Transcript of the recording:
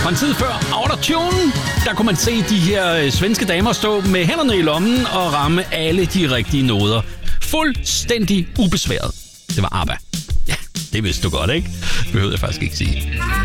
Fra en tid før autotune, der kunne man se de her svenske damer stå med hænderne i lommen og ramme alle de rigtige noder. Fuldstændig ubesværet. Det var ABBA. Ja, det vidste du godt, ikke? Behøvede jeg faktisk ikke sige.